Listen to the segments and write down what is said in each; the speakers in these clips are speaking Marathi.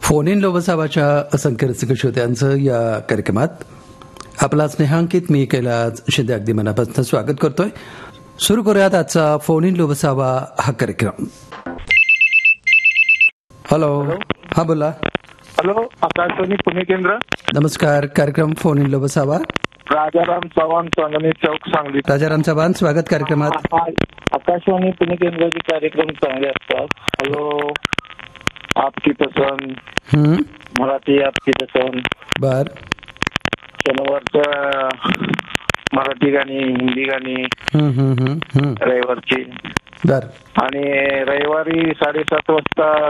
फोन इन लोबसावाच्या असंख्य रसिक श्रोत्यांचं या कार्यक्रमात आपला स्नेहांकित मी कैलास शिंदे अगदी मनापासून स्वागत करतोय. सुरू करूयात आजचा फोन इन लोबसावा हा कार्यक्रम. हॅलो. हा बोला. हॅलो, आकाशवाणी पुणे केंद्र. नमस्कार. कार्यक्रम फोन इन लोबसावा. राजाराम चव्हाण, चांदणी चौक, सांगली. राजाराम चव्हाण, स्वागत कार्यक्रमात. आकाशवाणी पुणे केंद्राचे कार्यक्रम चांगले असतात. हॅलो, आपकी पसंद, मराठी आपकी पसंद. बर. शनिवारच्या मराठी गाणी, हिंदी गाणी, रविवारची. बर. आणि रविवारी 7:30 वाजता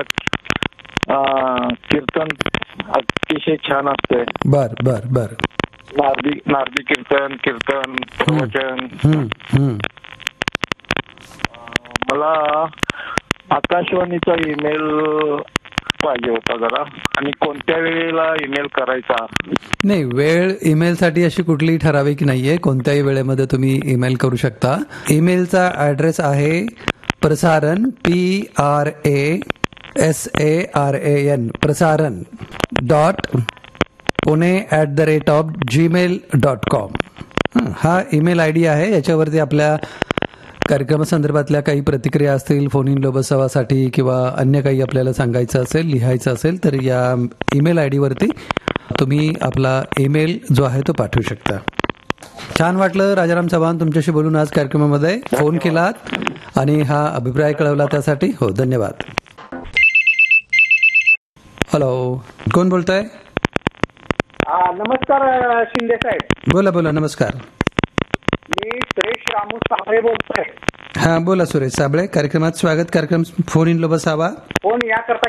कीर्तन अतिशय छान असते. बर बर बर. नारदी कीर्तन, प्रवचन. मला आकाशवाणीचा ईमेल पाहिजे होता जरा, आणि कोणत्या वेळेला ईमेल करायचा? नाही, वेळ ईमेल साठी अशी कुठलीही ठराविक नाहीये. कोणत्याही वेळेमध्ये तुम्ही ईमेल करू शकता. ईमेलचा ऍड्रेस आहे प्रसारण PRASARAN प्रसारण .pune@gmail.com. हा ईमेल आयडी आहे. याच्यावरती आपल्या कार्यक्रमासंदर्भातल्या काही प्रतिक्रिया असतील, फोन इन लोबसावासाठी किंवा अन्य काही आपल्याला सांगायचं असेल, लिहायचं असेल, तर या ईमेल आयडी वरती तुम्ही आपला ईमेल जो आहे तो पाठवू शकता. छान वाटलं राजाराम चव्हाण तुमच्याशी बोलून आज कार्यक्रमामध्ये. फोन केलात आणि हा अभिप्राय कळवला त्यासाठी हो धन्यवाद. हॅलो, कोण बोलताय? नमस्कार शिंदे साहेब. बोला बोला. नमस्कार. मी सुरेश रामू साबळे बोलतोय. हा बोला सुरेश साबळे. कार्यक्रमात स्वागत. कार्यक्रम फोन इन लोबसावा. फोन याकरता